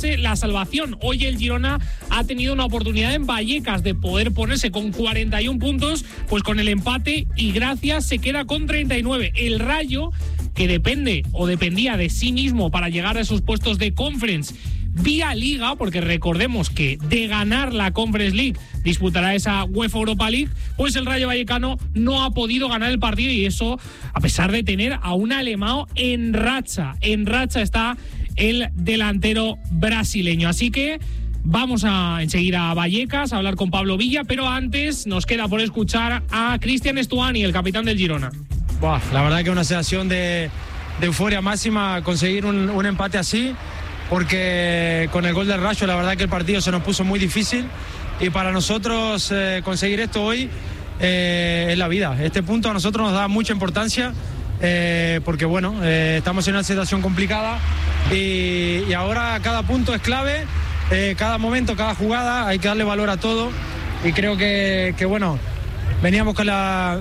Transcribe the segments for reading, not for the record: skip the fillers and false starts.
jugarse la salvación. Hoy el Girona ha tenido una oportunidad en Vallecas de poder ponerse con 41 puntos, pues con el empate, y gracias se queda con 39. El Rayo, que depende o dependía de sí mismo para llegar a esos puestos de Conference vía Liga, porque recordemos que de ganar la Conference League disputará esa UEFA Europa League, pues el Rayo Vallecano no ha podido ganar el partido, y eso a pesar de tener a un alemán en racha. En racha está el delantero brasileño. Así que vamos a enseguida a Vallecas a hablar con Pablo Villa, pero antes nos queda por escuchar a Cristian Stuani, el capitán del Girona. La verdad que es una sensación de euforia máxima conseguir un empate así, porque con el gol del Rayo la verdad que el partido se nos puso muy difícil, y para nosotros conseguir esto hoy es la vida. Este punto a nosotros nos da mucha importancia, porque bueno, estamos en una situación complicada, y ahora cada punto es clave, cada momento, cada jugada, hay que darle valor a todo, y creo que bueno, veníamos con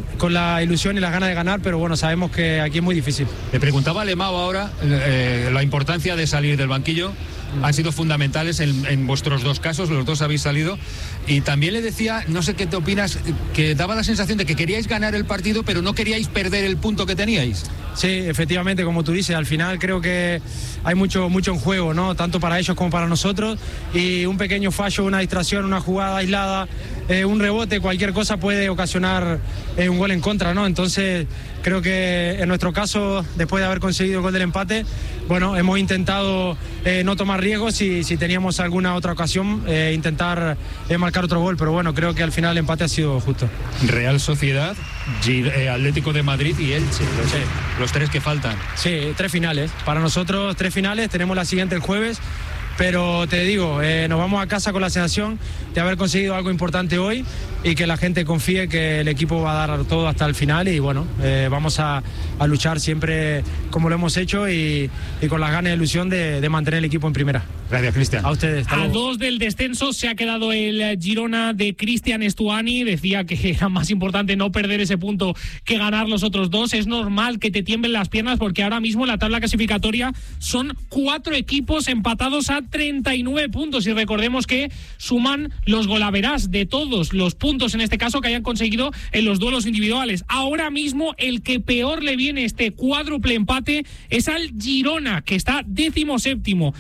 la ilusión y las ganas de ganar, pero bueno, sabemos que aquí es muy difícil. Le preguntaba a Alemão ahora la importancia de salir del banquillo. Han sido fundamentales en vuestros dos casos, los dos habéis salido. Y también le decía, no sé qué te opinas, que daba la sensación de que queríais ganar el partido, pero no queríais perder el punto que teníais. Sí, efectivamente, como tú dices, al final creo que hay mucho en juego, ¿no? Tanto para ellos como para nosotros, y un pequeño fallo, una distracción, una jugada aislada, un rebote, cualquier cosa puede ocasionar un gol en contra, ¿no? Entonces creo que en nuestro caso, después de haber conseguido el gol del empate, bueno, hemos intentado no tomar riesgos, y si teníamos alguna otra ocasión, intentar marcar otro gol, pero bueno, creo que al final el empate ha sido justo. Real Sociedad, Atlético de Madrid y Elche, los tres que faltan. Sí, 3 finales. Para nosotros 3 finales, tenemos la siguiente el jueves, pero te digo, nos vamos a casa con la sensación de haber conseguido algo importante hoy, y que la gente confíe que el equipo va a dar todo hasta el final, y bueno, vamos a luchar siempre como lo hemos hecho, y con las ganas y ilusión de mantener el equipo en primera. Gracias, Cristian. A ustedes. A 2 del descenso se ha quedado el Girona de Cristian Stuani. Decía que era más importante no perder ese punto que ganar los otros dos. Es normal que te tiemblen las piernas, porque ahora mismo en la tabla clasificatoria son 4 equipos empatados a 39 puntos, y recordemos que suman los golaverás de todos los puntos, en este caso, que hayan conseguido en los duelos individuales. Ahora mismo el que peor le viene este cuádruple empate es al Girona, que está 17º.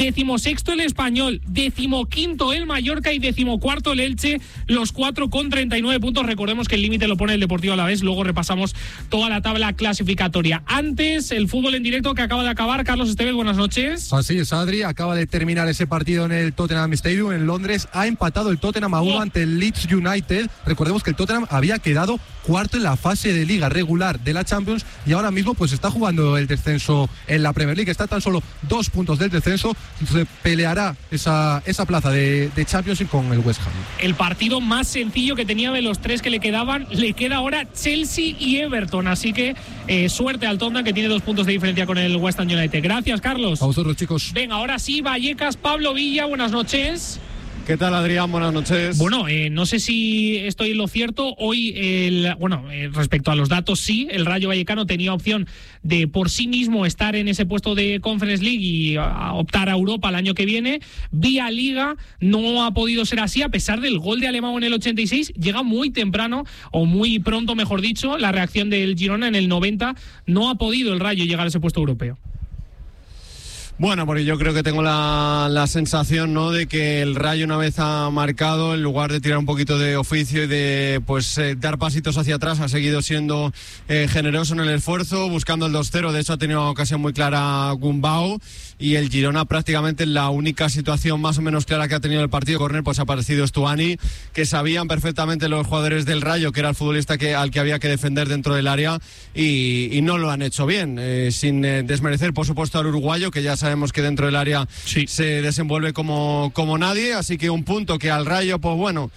16º el Español, 15º el Mallorca y 14º el Elche, los 4 con 39 puntos. Recordemos que el límite lo pone el Deportivo Alavés. Luego repasamos toda la tabla clasificatoria. Antes, el fútbol en directo que acaba de acabar. Carlos Esteves, buenas noches. Así es, Adri, acaba de terminar ese partido en el Tottenham Stadium en Londres. Ha empatado el Tottenham a 1 ante el Leeds United. Recordemos que el Tottenham había quedado cuarto en la fase de liga regular de la Champions, y ahora mismo pues está jugando el descenso en la Premier League. Está tan solo 2 puntos del descenso. Entonces peleará esa plaza de Champions con el West Ham. El partido más sencillo que tenía de los 3 que le quedaban, le queda ahora Chelsea y Everton. Así que suerte al Tottenham, que tiene 2 puntos de diferencia con el West Ham United. Gracias, Carlos. A vosotros, chicos. Venga, ahora sí, Vallecas, Pablo Villa, buenas noches. ¿Qué tal, Adrián? Buenas noches. Bueno, no sé si estoy en lo cierto. Hoy, respecto a los datos, sí, el Rayo Vallecano tenía opción de por sí mismo estar en ese puesto de Conference League y optar a Europa el año que viene. Vía Liga no ha podido ser así, a pesar del gol de Alemão en el 86. Llega muy temprano, o muy pronto, mejor dicho, la reacción del Girona en el 90. No ha podido el Rayo llegar a ese puesto europeo. Bueno, porque yo creo que tengo la sensación, ¿no?, de que el Rayo, una vez ha marcado, en lugar de tirar un poquito de oficio y de dar pasitos hacia atrás, ha seguido siendo generoso en el esfuerzo, buscando el 2-0. De hecho, ha tenido una ocasión muy clara Gumbau, y el Girona prácticamente la única situación más o menos clara que ha tenido el partido córner, pues ha aparecido Stuani, que sabían perfectamente los jugadores del Rayo que era el futbolista al que había que defender dentro del área, y no lo han hecho bien, sin desmerecer por supuesto al uruguayo, que ya sabemos que dentro del área sí se desenvuelve como nadie. Así que un punto que al Rayo, pues bueno,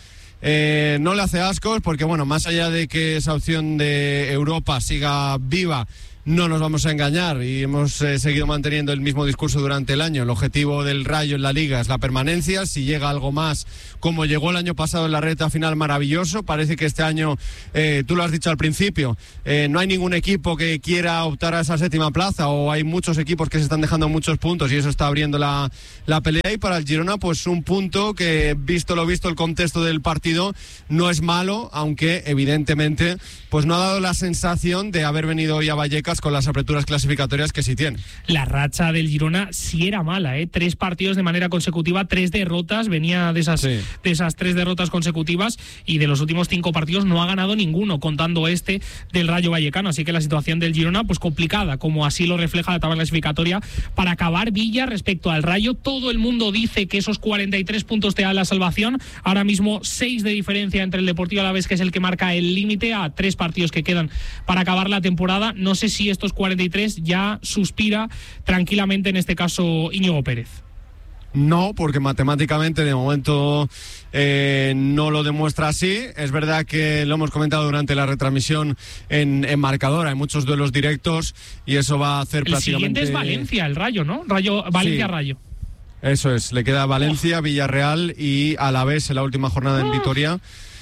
no le hace ascos, porque bueno, más allá de que esa opción de Europa siga viva, no nos vamos a engañar y hemos seguido manteniendo el mismo discurso durante el año. El objetivo del Rayo en la Liga es la permanencia. Si llega algo más, como llegó el año pasado en la recta final, maravilloso. Parece que este año, tú lo has dicho al principio, no hay ningún equipo que quiera optar a esa séptima plaza, o hay muchos equipos que se están dejando muchos puntos y eso está abriendo la pelea. Y para el Girona, pues un punto que, visto lo visto, el contexto del partido no es malo, aunque evidentemente pues no ha dado la sensación de haber venido hoy a Vallecas con las aperturas clasificatorias que sí tiene. La racha del Girona sí era mala, 3 partidos de manera consecutiva, 3 derrotas, venía de esas 3 derrotas consecutivas, y de los últimos 5 partidos no ha ganado ninguno, contando este del Rayo Vallecano, así que la situación del Girona pues complicada, como así lo refleja la tabla clasificatoria. Para acabar, Villa, respecto al Rayo, todo el mundo dice que esos 43 puntos te dan la salvación, ahora mismo 6 de diferencia entre el Deportivo Alavés, que es el que marca el límite, a 3 partidos que quedan para acabar la temporada. No sé si estos 43 ya suspira tranquilamente, en este caso, Íñigo Pérez. No, porque matemáticamente de momento no lo demuestra así. Es verdad que lo hemos comentado durante la retransmisión en marcador, hay muchos duelos directos y eso va a hacer prácticamente... El siguiente es Valencia, el Rayo, ¿no? Valencia-Rayo. Eso es, le queda Valencia, Villarreal y Alavés en la última jornada en Vitoria.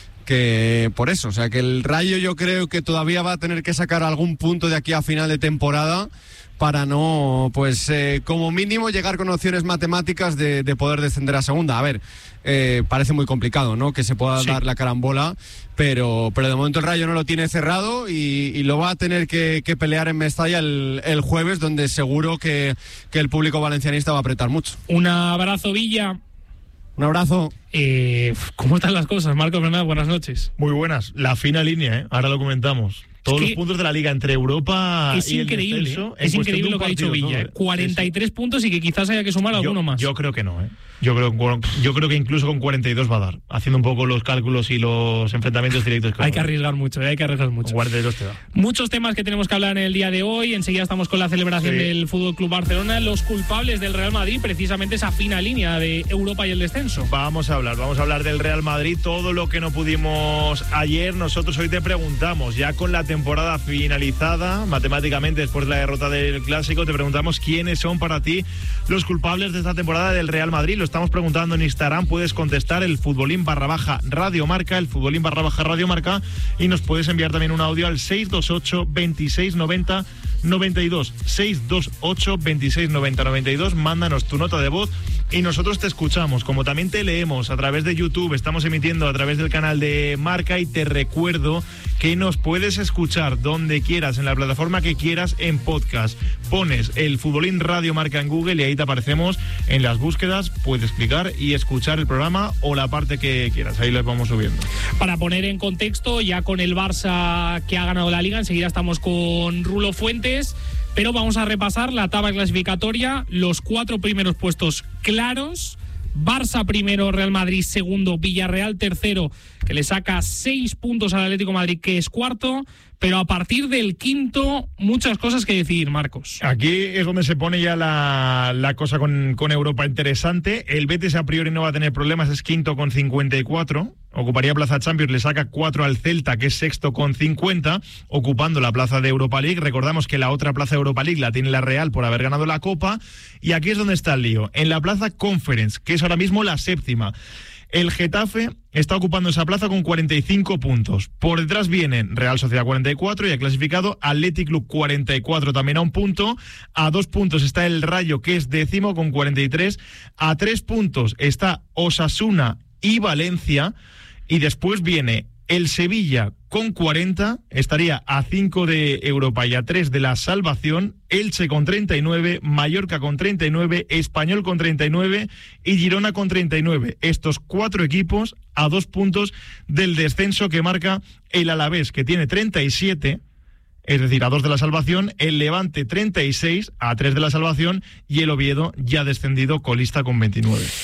Que por eso, o sea que el Rayo yo creo que todavía va a tener que sacar algún punto de aquí a final de temporada para no, pues como mínimo llegar con opciones matemáticas de poder descender a segunda. A ver, parece muy complicado, ¿no?, que se pueda dar la carambola, pero de momento el Rayo no lo tiene cerrado y lo va a tener que pelear en Mestalla el jueves, donde seguro que el público valencianista va a apretar mucho. Un abrazo, Villa. Un abrazo. ¿Cómo están las cosas, Marcos Fernández? Buenas noches. Muy buenas. La fina línea, ahora lo comentamos. Todos los puntos de la Liga entre Europa y el descenso. Es increíble lo que ha dicho Villa. 43 puntos y que quizás haya que sumar alguno más. Yo creo que no, Yo creo que incluso con 42 va a dar, haciendo un poco los cálculos y los enfrentamientos directos. Hay que arriesgar mucho, hay que arriesgar mucho. 42 te da. Muchos temas que tenemos que hablar en el día de hoy. Enseguida estamos con la celebración del Fútbol Club Barcelona. Los culpables del Real Madrid, precisamente esa fina línea de Europa y el descenso. Vamos a hablar del Real Madrid, todo lo que no pudimos ayer. Nosotros hoy te preguntamos, ya con la temporada finalizada, matemáticamente después de la derrota del Clásico, te preguntamos quiénes son para ti los culpables de esta temporada del Real Madrid. Lo estamos preguntando en Instagram, puedes contestar el @radiomarca, el @radiomarca, y nos puedes enviar también un audio al 628 26 90 92, 628 26 90 92. Mándanos tu nota de voz y nosotros te escuchamos, como también te leemos a través de YouTube. Estamos emitiendo a través del canal de Marca y te recuerdo que nos puedes escuchar donde quieras, en la plataforma que quieras, en podcast. Pones el Futbolín Radio Marca en Google y ahí te aparecemos en las búsquedas. Puedes clicar y escuchar el programa o la parte que quieras. Ahí les vamos subiendo. Para poner en contexto, ya con el Barça que ha ganado la Liga, enseguida estamos con Rulo Fuentes, pero vamos a repasar la tabla clasificatoria, los 4 primeros puestos claros. Barça primero, Real Madrid segundo, Villarreal tercero, que le saca 6 puntos al Atlético de Madrid, que es cuarto, pero a partir del quinto, muchas cosas que decidir, Marcos. Aquí es donde se pone ya la cosa con Europa interesante. El Betis a priori no va a tener problemas, es quinto con 54, ocuparía plaza Champions, le saca 4 al Celta, que es sexto con 50, ocupando la plaza de Europa League. Recordamos que la otra plaza de Europa League la tiene la Real por haber ganado la Copa, y aquí es donde está el lío, en la plaza Conference, que es ahora mismo la séptima. El Getafe está ocupando esa plaza con 45 puntos. Por detrás vienen Real Sociedad 44, y ha clasificado Athletic Club 44, también a un punto. A 2 puntos está el Rayo, que es décimo con 43. A 3 puntos está Osasuna y Valencia. Y después viene el Sevilla con 40, estaría a 5 de Europa y a 3 de la salvación. Elche con 39, Mallorca con 39, Español con 39 y Girona con 39. Estos 4 equipos a 2 puntos del descenso que marca el Alavés, que tiene 37, es decir, a 2 de la salvación, el Levante 36, a 3 de la salvación, y el Oviedo, ya descendido, colista con 29.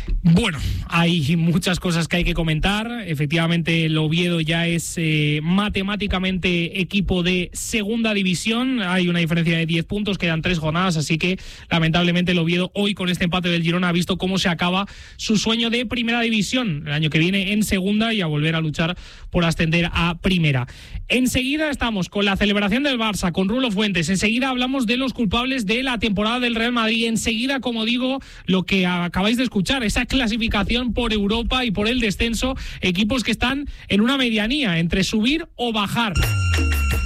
Bueno, hay muchas cosas que hay que comentar. Efectivamente, el Oviedo ya es matemáticamente equipo de segunda división. Hay una diferencia de 10 puntos, quedan 3 jornadas, así que lamentablemente el Oviedo hoy con este empate del Girona ha visto cómo se acaba su sueño de primera división el año que viene en segunda y a volver a luchar por ascender a primera. Enseguida estamos con la celebración del Barça, con Rulo Fuentes. Enseguida hablamos de los culpables de la temporada del Real Madrid. Enseguida, como digo, lo que acabáis de escuchar, esa clasificación por Europa y por el descenso, equipos que están en una medianía entre subir o bajar.